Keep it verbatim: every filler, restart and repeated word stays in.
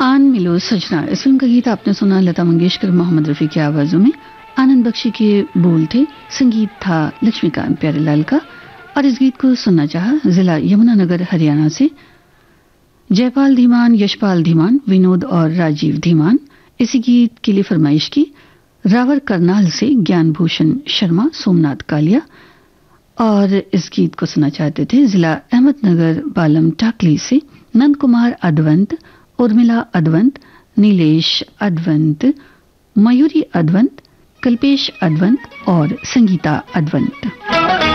आन मिलो सजना, इस फिल्म का गीत आपने सुना लता मंगेशकर मोहम्मद रफी की आवाजों में। आनंद बख्शी के बोल थे, संगीत था लक्ष्मीकांत प्यारेलाल का। और इस गीत को सुनना चाहा जिला यमुनानगर हरियाणा से जयपाल धीमान, यशपाल धीमान, विनोद और राजीव धीमान। इसी गीत के लिए फरमाइश की रावर करनाल से ज्ञानभूषण शर्मा, सोमनाथ कालिया। और इस गीत को सुनना चाहते थे जिला अहमदनगर बालम टाकली से नंद कुमार अडवंत, उर्मिला अडवंत, नीलेश अडवंत, मयूरी अडवंत, कल्पेश अडवंत और संगीता अडवंत।